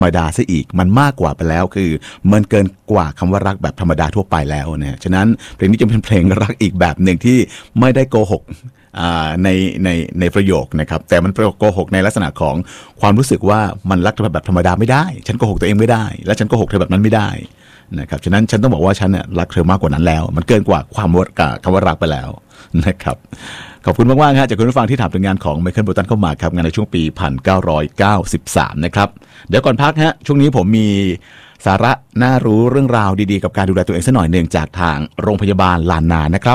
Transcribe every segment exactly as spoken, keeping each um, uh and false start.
ธรรมดาซะอีกมันมากกว่าไปแล้วคือมันเกินกว่าคำว่ารักแบบธรรมดาทั่วไปแล้วเนี่ยฉะนั้นเพลงนี้จะเป็นเพลงรักอีกแบบหนึ่งที่ไม่ได้โกหกในในในประโยคนะครับแต่มันโกหกในลักษณะของความรู้สึกว่ามันรักแบบธรรมดาไม่ได้ฉันโกหกตัวเองไม่ได้และฉันโกหกเธอแบบนั้นไม่ได้นะครับฉะนั้นฉันต้องบอกว่าฉันเนี่ยรักเธอมากกว่านั้นแล้วมันเกินกว่าความคำว่ารักไปแล้วนะครับขอบคุณมากๆครับจากคุณผู้ฟังที่ถามถึงงานของไมเคิล โบลตันเข้ามาครับงานในช่วงปีหนึ่งพันเก้าร้อยเก้าสิบสามนะครับเดี๋ยวก่อนพักฮะช่วงนี้ผมมีสาระน่ารู้เรื่องราวดีๆกับการดูแลตัวเองสักหน่อยหนึ่งจากทางโรงพยาบาลลานนานะครับ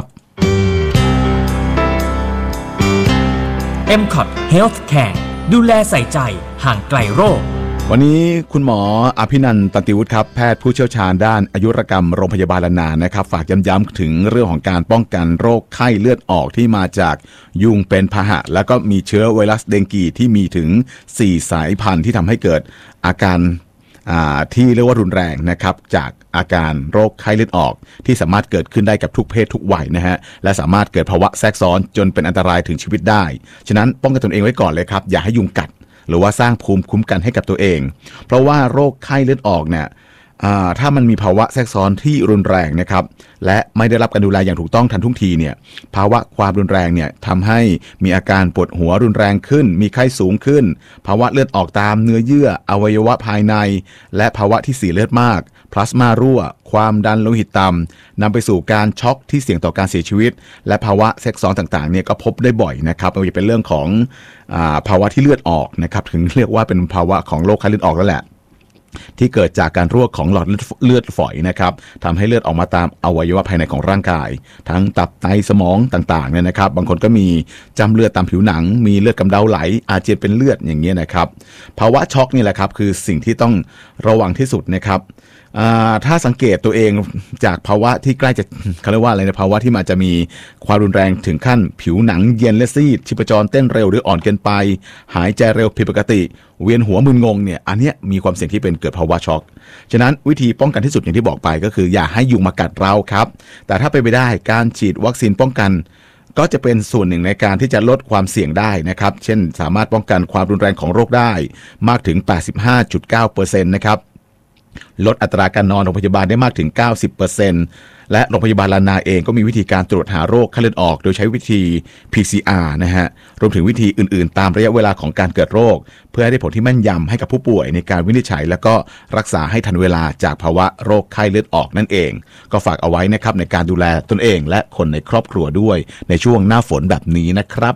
เอ็ม คอท Healthcare ดูแลใส่ใจห่างไกลโรควันนี้คุณหมออภินันท์ตันติวุฒิครับแพทย์ผู้เชี่ยวชาญด้านอายุรกรรมโรงพยาบาลลานนานะครับฝากย้ำๆถึงเรื่องของการป้องกันโรคไข้เลือดออกที่มาจากยุงเป็นพาหะแล้วก็มีเชื้อไวรัสเดงกีที่มีถึงสี่สายพันธุ์ที่ทำให้เกิดอาการที่เรียกว่ารุนแรงนะครับจากอาการโรคไข้เลือดออกที่สามารถเกิดขึ้นได้กับทุกเพศทุกวัยนะฮะและสามารถเกิดภาวะแทรกซ้อนจนเป็นอันตรายถึงชีวิตได้ฉะนั้นป้องกันตนเองไว้ก่อนเลยครับอย่าให้ยุงกัดหรือว่าสร้างภูมิคุ้มกันให้กับตัวเองเพราะว่าโรคไข้เลือดออกเนี่ยถ้ามันมีภาวะแทรกซ้อนที่รุนแรงนะครับและไม่ได้รับการดูแลอย่างถูกต้องทันท่วงทีเนี่ยภาวะความรุนแรงเนี่ยทำให้มีอาการปวดหัวรุนแรงขึ้นมีไข้สูงขึ้นภาวะเลือดออกตามเนื้อเยื่ออวัยวะภายในและภาวะที่เสียเลือดมากพลาสมารั่วความดันโลหิตต่ำนำไปสู่การช็อกที่เสี่ยงต่อการเสียชีวิตและภาวะแทรกซ้อนต่างๆเนี่ยก็พบได้บ่อยนะครับไม่ว่าจะเป็นเรื่องของอาภาวะที่เลือดออกนะครับถึงเรียกว่าเป็นภาวะของโรคไข้เลือดออกแล้วแหละที่เกิดจากการรั่วของหลอดเลือดฝอยนะครับทำให้เลือดออกมาตามอวัยวะภายในของร่างกายทั้งตับไตสมองต่างๆเนี่ยนะครับบางคนก็มีจำเลือดตามผิวหนังมีเลือดกำเดาไหลอาเจียนเป็นเลือดอย่างเงี้ยนะครับภาวะช็อกนี่แหละครับคือสิ่งที่ต้องระวังที่สุดนะครับถ้าสังเกตตัวเองจากภาวะที่ใกล้จะเขาเรียกว่าอะไรนะภาวะที่มันจะมีความรุนแรงถึงขั้นผิวหนังเย็นและซีดชีพจรเต้นเร็วหรืออ่อนเกินไปหายใจเร็วผิดปกติเวียนหัวมึนงงเนี่ยอันเนี้ยมีความเสี่ยงที่เป็นเกิดภาวะช็อกฉะนั้นวิธีป้องกันที่สุดอย่างที่บอกไปก็คืออย่าให้ยุงมากัดเราครับแต่ถ้าเป็นไปได้การฉีดวัคซีนป้องกันก็จะเป็นส่วนหนึ่งในการที่จะลดความเสี่ยงได้นะครับเช่นสามารถป้องกันความรุนแรงของโรคได้มากถึง แปดสิบห้าจุดเก้าเปอร์เซ็นต์ นะครับลดอัตราการนอนโรงพยาบาลได้มากถึง เก้าสิบเปอร์เซ็นต์ และโรงพยาบาลลานนาเองก็มีวิธีการตรวจหาโรคไข้เลือดออกโดยใช้วิธี พี ซี อาร์ นะฮะรวมถึงวิธีอื่นๆตามระยะเวลาของการเกิดโรคเพื่อให้ได้ผลที่แม่นยำให้กับผู้ป่วยในการวินิจฉัยและก็รักษาให้ทันเวลาจากภาวะโรคไข้เลือดออกนั่นเองก็ฝากเอาไว้นะครับในการดูแลตนเองและคนในครอบครัวด้วยในช่วงหน้าฝนแบบนี้นะครับ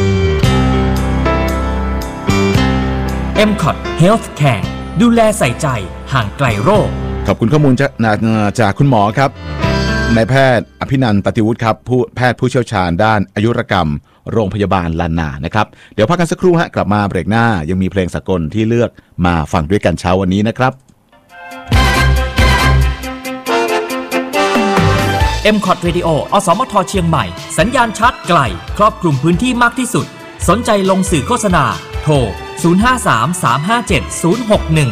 เอ็ม คอท Healthcare ดูแลใส่ใจห่างไกลโรคขอบคุณข้อมูลจากจากคุณหมอครับนายแพทย์อภินันท์ตันติวุฒิครับผู้แพทย์ผู้เชี่ยวชาญด้านอายุรกรรมโรงพยาบาลลานนานะครับเดี๋ยวพักกันสักครู่ฮะกลับมาเบรกหน้ายังมีเพลงสากลที่เลือกมาฟังด้วยกันเช้าวันนี้นะครับเอ็ม คอท Radio อสมทเชียงใหม่สัญญาณชัดไกลครอบคลุมพื้นที่มากที่สุดสนใจลงสื่อโฆษณาโทรศูนย์ ห้า สาม สาม ห้า เจ็ด ศูนย์ หก หนึ่ง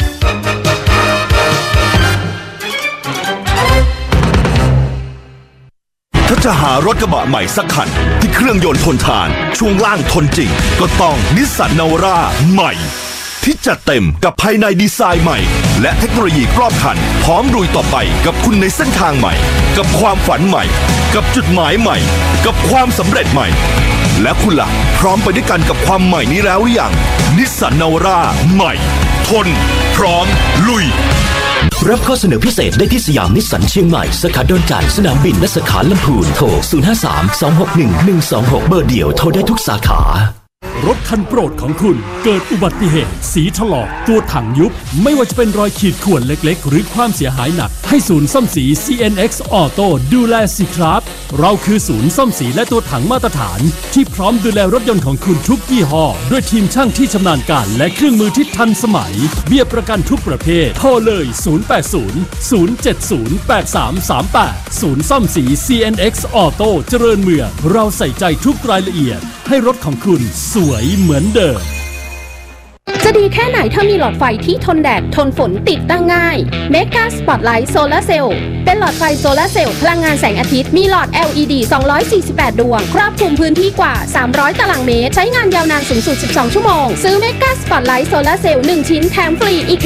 ถ้าจะหารถกระบะใหม่สักคันที่เครื่องยนต์ทนทานช่วงล่างทนจริงก็ต้องนิสสันนาวาร่าใหม่ที่จัดเต็มกับภายในดีไซน์ใหม่และเทคโนโลยีครอบครันพร้อมลุยต่อไปกับคุณในเส้นทางใหม่กับความฝันใหม่กับจุดหมายใหม่กับความสำเร็จใหม่และคุณล่ะพร้อมไปด้วยกันกับความใหม่นี้แล้วหรือยังนิสสันนาวาร่าใหม่ทนพร้อมลุยรับข้อเสนอพิเศษได้ที่สยามนิสสันเชียงใหม่สาขาดอนจานสนามบินและสาขาลำพูนโทรศูนย์ ห้า สาม สอง หก หนึ่ง หนึ่ง สอง หกเบอร์เดียวโทรได้ทุกสาขารถคันโปรดของคุณเกิดอุบัติเหตุสีถลอกตัวถังยุบไม่ว่าจะเป็นรอยขีดข่วนเล็กๆหรือความเสียหายหนักให้ศูนย์ซ่อมสี ซี เอ็น เอ็กซ์ Auto ดูแลสิครับเราคือศูนย์ซ่อมสีและตัวถังมาตรฐานที่พร้อมดูแลรถยนต์ของคุณทุกยี่ห้อด้วยทีมช่างที่ชำนาญการและเครื่องมือที่ทันสมัยเบี้ยประกันทุกประเภทโทรเลยศูนย์ แปด ศูนย์ ศูนย์ เจ็ด ศูนย์ แปด สาม สาม แปดศูนย์ซ่อมสี ซี เอ็น เอ็กซ์ Auto เจริญเมืองเราใส่ใจทุกรายละเอียดให้รถของคุณสวยเหมือนเดิมจะดีแค่ไหนถ้ามีหลอดไฟที่ทนแดดทนฝนติดตั้งง่าย Mega Spotlight Solar Cell เป็นหลอดไฟโซลาร์เซลล์พลังงานแสงอาทิตย์มีหลอด แอล อี ดี สองร้อยสี่สิบแปด ดวงครอบคลุมพื้นที่กว่าสามร้อยตารางเมตรใช้งานยาวนานสูงสุดสิบสองชั่วโมงซื้อ Mega Spotlight Solar Cell หนึ่งชิ้นแถมฟรีอีก